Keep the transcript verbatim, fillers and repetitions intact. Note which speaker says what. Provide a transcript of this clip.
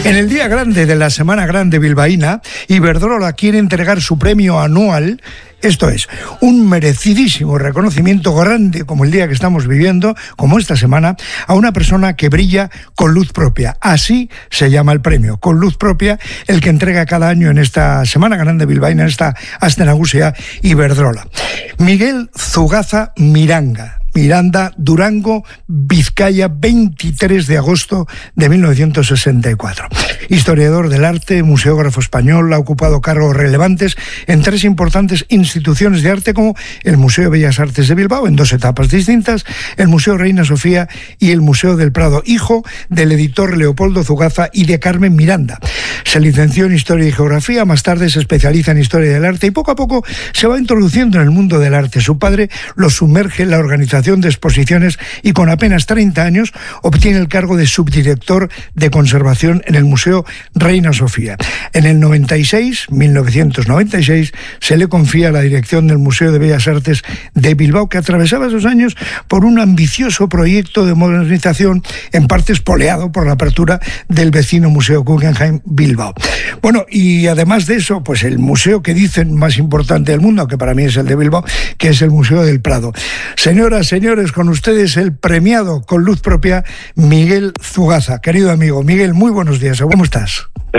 Speaker 1: En el día grande de la Semana Grande bilbaína, Iberdrola quiere entregar su premio anual, esto es, un merecidísimo reconocimiento grande como el día que estamos viviendo, como esta semana, a una persona que brilla con luz propia. Así se llama el premio, con luz propia, el que entrega cada año en esta Semana Grande bilbaína, en esta Aste Nagusia Iberdrola. Miguel Zugaza Miranga. Miranda, Durango, Vizcaya, veintitrés de agosto de mil novecientos sesenta y cuatro. Historiador del arte, museógrafo español, ha ocupado cargos relevantes en tres importantes instituciones de arte como el Museo de Bellas Artes de Bilbao, en dos etapas distintas, el Museo Reina Sofía y el Museo del Prado, hijo del editor Leopoldo Zugaza y de Carmen Miranda. Se licenció en Historia y Geografía, más tarde se especializa en Historia del Arte y poco a poco se va introduciendo en el mundo del arte. Su padre lo sumerge en la organización de exposiciones y con apenas treinta años obtiene el cargo de subdirector de conservación en el Museo Reina Sofía. En el noventa y seis, mil novecientos noventa y seis, se le confía la dirección del Museo de Bellas Artes de Bilbao, que atravesaba esos años por un ambicioso proyecto de modernización, en parte espoleado por la apertura del vecino Museo Guggenheim Bilbao. Bueno, y además de eso, pues el museo que dicen más importante del mundo, que para mí es el de Bilbao, que es el Museo del Prado. Señoras, señores, con ustedes el premiado con luz propia Miguel Zugaza. Querido amigo Miguel, muy buenos días. ¿Cómo estás?